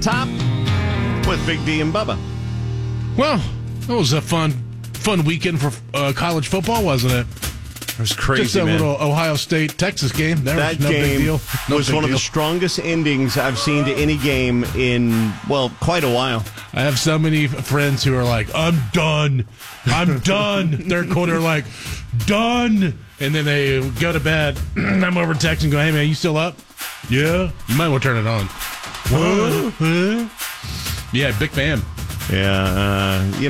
Top with Big D and Bubba. Well, it was a fun weekend for college football, wasn't it? It was crazy, Just a man. little Ohio State-Texas game. That was no game big deal. was one of the strongest endings I've seen to any game in, well, quite a while. I have so many friends who are like, I'm done. I'm done. They're cold. They're like, done. And then they go to bed. I'm over texting and go, hey, man, you still up? Yeah. You might want to turn it on. What? Yeah, big fan. Yeah,